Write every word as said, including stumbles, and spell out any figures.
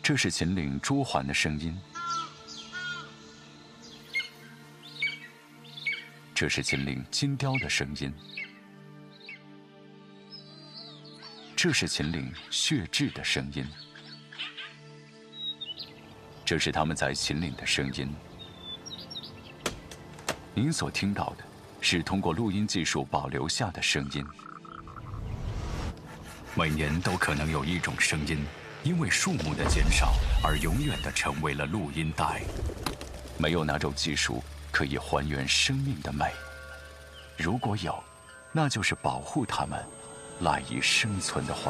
这是秦岭朱鹮的声音，这是秦岭金雕的声音，这是秦岭血雉的声音，这是他们在秦岭的声音。您所听到的是通过录音技术保留下的声音。每年都可能有一种声音，因为数目的减少而永远地成为了录音带。没有哪种技术可以还原生命的美，如果有，那就是保护它们赖以生存的环境。